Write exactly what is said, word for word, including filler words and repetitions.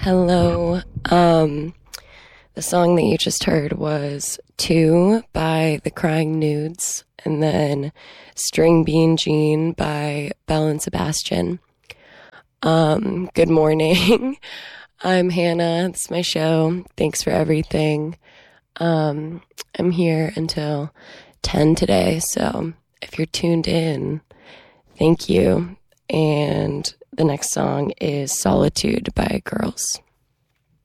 Hello. Um, the song that you just heard was Two by The Crying Nudes, and then String Bean Jean by Belle and Sebastian. Um, good morning. I'm Hannah. This is my show. Thanks for everything. Um, I'm here until ten today, so if you're tuned in, thank you. And the next song is Solitude by Girls.